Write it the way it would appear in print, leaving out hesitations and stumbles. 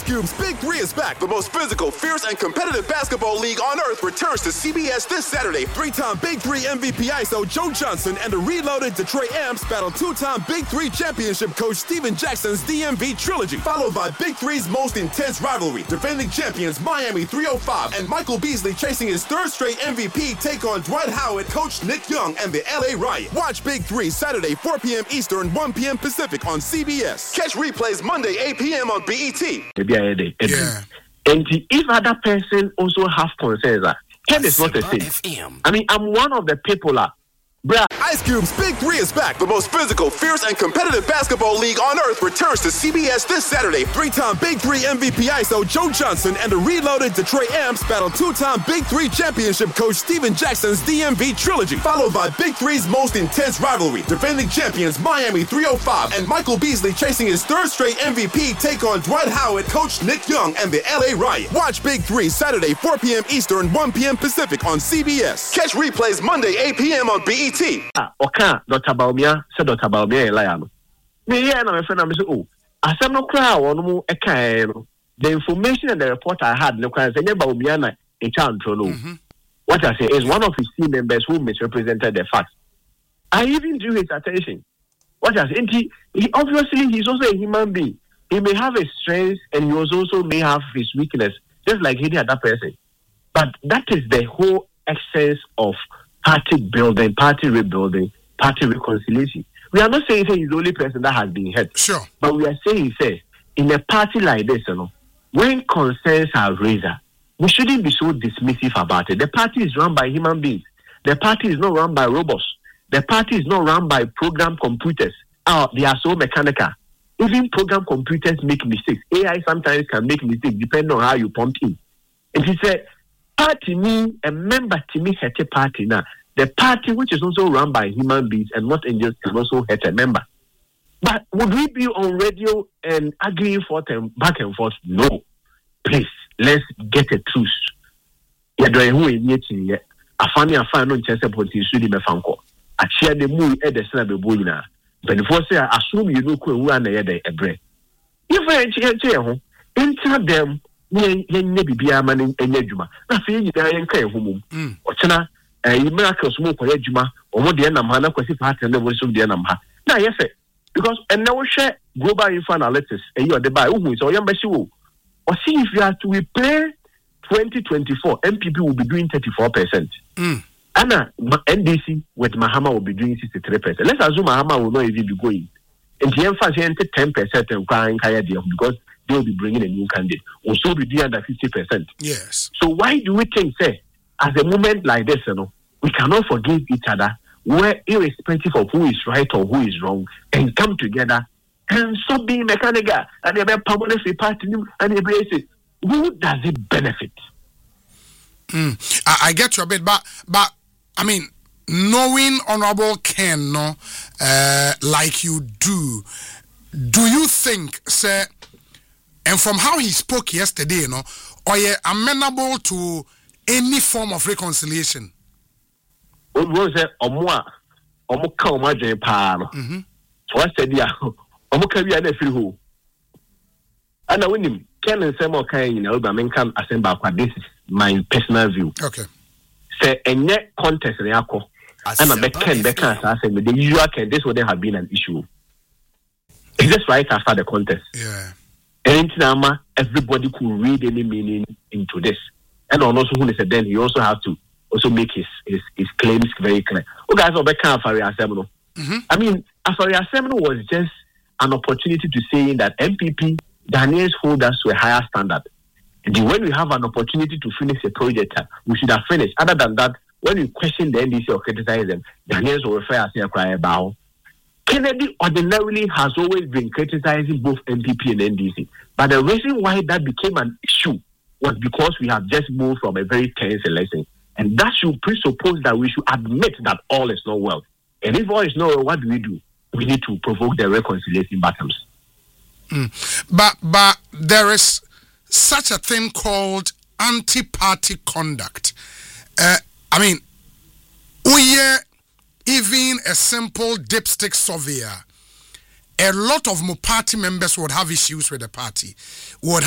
Cube's Big Three is back. The most physical, fierce, and competitive basketball league on earth returns to CBS this Saturday. Three-time Big Three MVP ISO Joe Johnson and the reloaded Detroit Amps battle two-time Big Three championship coach Steven Jackson's DMV trilogy, followed by Big Three's most intense rivalry. Defending champions Miami 305 and Michael Beasley chasing his third straight MVP take on Dwight Howard, coach Nick Young, and the LA Riot. Watch Big Three Saturday 4 p.m. Eastern, 1 p.m. Pacific on CBS. Catch replays Monday 8 p.m. on BET. Yeah. And if other person also have concerns, Ken is not the same. I mean, I'm one of the people Ice Cube's Big Three is back. The most physical, fierce, and competitive basketball league on earth returns to CBS this Saturday. Three-time Big Three MVP ISO Joe Johnson and the reloaded Detroit Amps battle two-time Big Three championship coach Steven Jackson's DMV trilogy, followed by Big Three's most intense rivalry. Defending champions Miami 305 and Michael Beasley chasing his third straight MVP take on Dwight Howard, coach Nick Young, and the LA Riot. Watch Big Three Saturday 4 p.m. Eastern, 1 p.m. Pacific on CBS. Catch replays Monday 8 p.m. on BET. Okay, Dr. Baumia said Dr. Baumia Eliano. Me here and my friend I say, oh, I said no crowd or no the information and the report I had no crowd saying Baumia in town. What I say is one of his team members who misrepresented the facts. I even drew his attention. What I say, he obviously he's also a human being. He may have his strengths and he also may have his weakness, just like any other person. But that is the whole essence of party building, party rebuilding, party reconciliation. We are not saying he's the only person that has been hurt. Sure. But we are saying, in a party like this, when concerns are raised, we shouldn't be so dismissive about it. The party is run by human beings. The party is not run by robots. The party is not run by program computers. They are so mechanical. Even program computers make mistakes. AI sometimes can make mistakes depending on how you pump in. And he said, party me, a member to me hurt a party now. The party which is also run by human beings and not angels can also hurt a member. But would we be on radio and arguing back and forth? No. Please, let's get a truce. I share the movie at the Snabby. But before say, I assume you know who are the bread. If I enter them, maybe be a man in Yajuma. Nothing you can home. Ochana, a miracle smoke or Yajuma, or what the Anamana, because if I had the voice of the Anamha. Now, yes, because and now share global info analytics, and you are the buy who is or young Bessu. Or see if you are to replay 2024, MPP will be doing 34%. Anna, NDC with Mahama will be doing 63%. Let's assume Mahama will not even be going. And the emphasis 10% and crying higher because they will be bringing a new candidate. Also be doing under 50%. Yes. So why do we think, at a moment like this, we cannot forgive each other, where irrespective of who is right or who is wrong, and come together and stop being mechanical and they have permanent party and embrace it. Who does it benefit? I get you a bit, but I mean, knowing Honorable Ken, like you do you think, sir, and from how he spoke yesterday, are you amenable to any form of reconciliation? What was it? So I said, yeah, and I win Ken and Samuel Kane, can assemble. This is my personal view. Okay. Say and yet contest and yako. And I Ken I said the usual Ken, this would have been an issue. It's just right after the contest. Yeah. And everybody could read any meaning into this. And also who said then he also have to also make his claims very clear. Oh guys, I mean, Afari Assembly was just an opportunity to say that MPP Daniels hold us to a higher standard. And when we have an opportunity to finish a project, we should have finished. Other than that, when we question the NDC or criticize them, Daniels will refer us to cry about. Kennedy ordinarily has always been criticizing both MPP and NDC. But the reason why that became an issue was because we have just moved from a very tense election. And that should presuppose that we should admit that all is not well. And if all is not well, what do? We need to provoke the reconciliation battles. But there is such a thing called anti-party conduct. I mean, even a simple dipstick surveyor, a lot of party members would have issues with the party, would